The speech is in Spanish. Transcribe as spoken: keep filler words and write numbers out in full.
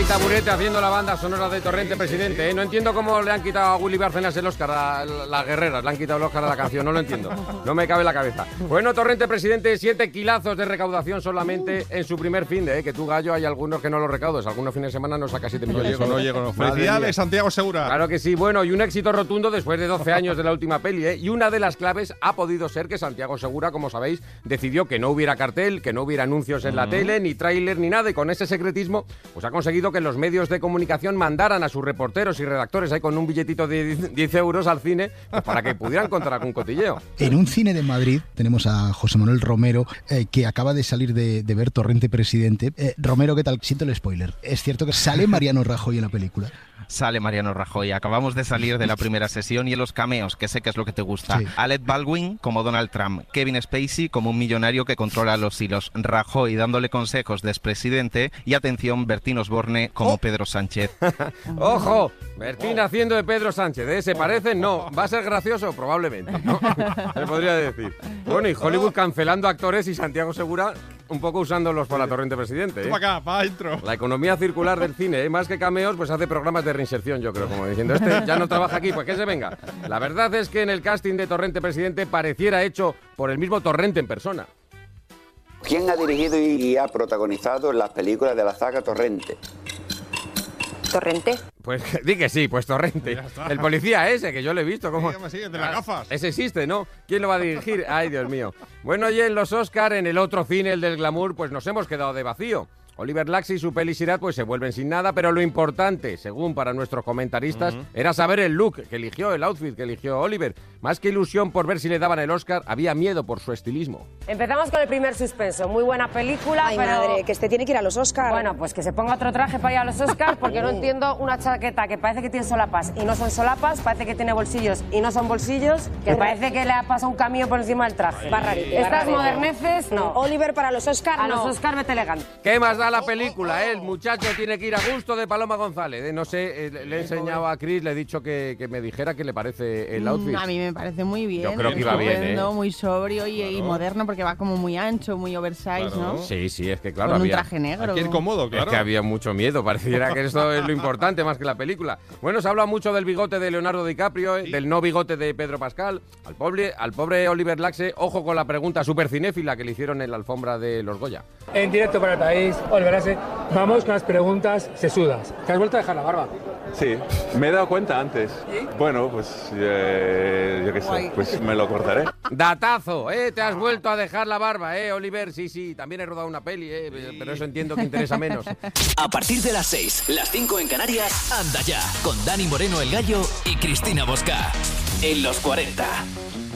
y Taburete haciendo la banda sonora de Torrente Presidente, ¿eh? No entiendo cómo le han quitado a Willy Bárcenas el Oscar a las guerreras, le han quitado el Oscar a la canción, no lo entiendo, no me cabe en la cabeza. Bueno, Torrente Presidente, siete kilazos de recaudación solamente en su primer fin de, ¿eh? Que tú, Gallo, hay algunos que no los recaudes, algunos fines de semana no saca siete millones. No llego, no llego, no. Felicidades, Santiago Segura. Claro que sí, bueno, y un éxito rotundo después de doce años de la última peli, ¿eh? Y una de las claves ha podido ser que Santiago Segura, como sabéis, decidió que no hubiera cartel, que no hubiera anuncios en la mm. tele, ni tráiler, ni nada, y con ese secretismo, pues ha conseguido que los medios de comunicación mandaran a sus reporteros y redactores ahí con un billetito de diez euros al cine, pues para que pudieran contar algún cotilleo. En un cine de Madrid tenemos a José Manuel Romero, eh, que acaba de salir de, de ver Torrente Presidente. Eh, Romero, ¿qué tal? Siento el spoiler. ¿Es cierto que sale Mariano Rajoy en la película? Sale Mariano Rajoy. Acabamos de salir de la primera sesión y en los cameos, que sé que es lo que te gusta. Sí. Alec Baldwin como Donald Trump, Kevin Spacey como un millonario que controla los hilos, Rajoy dándole consejos de expresidente y, atención, Bertín Osborne como oh. Pedro Sánchez. ¡Ojo! Bertín oh. haciendo de Pedro Sánchez, ¿eh? ¿Se parecen? No. ¿Va a ser gracioso? Probablemente, ¿no? Se podría decir. Bueno, y Hollywood cancelando actores y Santiago Segura un poco usándolos para Torrente Presidente, ¿eh? Para acá, para adentro. La economía circular del cine, ¿eh? Más que cameos, pues hace programas de reinserción, yo creo, como diciendo, este ya no trabaja aquí, pues que se venga. La verdad es que en el casting de Torrente Presidente pareciera hecho por el mismo Torrente en persona. ¿Quién ha dirigido y ha protagonizado las películas de la saga Torrente? ¿Torrente? Pues di que sí, pues Torrente. El policía ese, que yo lo he visto. ¿Cómo? Sí, sí, el de las gafas. Ese existe, ¿no? ¿Quién lo va a dirigir? Ay, Dios mío. Bueno, y en los Oscar, en el otro cine, el del glamour, pues nos hemos quedado de vacío. Oliver Laxi y su peli Sirat pues se vuelven sin nada, pero lo importante, según para nuestros comentaristas, uh-huh. era saber el look que eligió, el outfit que eligió Oliver. Más que ilusión por ver si le daban el Oscar, había miedo por su estilismo. Empezamos con el primer suspenso. Muy buena película, Ay, pero... madre, que este tiene que ir a los Oscars. Bueno, pues que se ponga otro traje para ir a los Oscars, porque no entiendo una chaqueta que parece que tiene solapas y no son solapas, parece que tiene bolsillos y no son bolsillos, que parece que le ha pasado un camión por encima del traje. Barrarito, Estas barrarito. moderneces, no. Oliver para los Oscars, A no. los Oscars vete elegante. ¿Qué más da la película? El muchacho tiene que ir a gusto de Paloma González. Eh, no sé, eh, le he enseñado a Chris, le he dicho que, que me dijera qué le parece el outfit. A mí me parece muy bien. Yo creo que iba bien, ¿eh? Muy sobrio y, claro. y moderno, porque va como muy ancho, muy oversize, claro. ¿no? Sí, sí, es que claro, Con había... un traje negro. Aquí el cómodo, claro. Es que había mucho miedo, pareciera que esto es lo importante más que la película. Bueno, se habla mucho del bigote de Leonardo DiCaprio, eh, sí. del no bigote de Pedro Pascal. Al pobre, al pobre Oliver Laxe, ojo con la pregunta súper cinéfila que le hicieron en la alfombra de los Goya. En directo para el país, Oliver Laxe, vamos con las preguntas sesudas. ¿Te has vuelto a dejar la barba? Sí, me he dado cuenta antes. ¿Sí? Bueno, pues eh, yo qué sé, pues me lo cortaré. Datazo, ¿eh? Te has vuelto a dejar la barba, ¿eh, Oliver? Sí, sí, también he rodado una peli, ¿eh? Sí. Pero eso entiendo que interesa menos. A partir de las seis, las cinco en Canarias, Anda Ya, con Dani Moreno el Gallo y Cristina Bosca. En los cuarenta.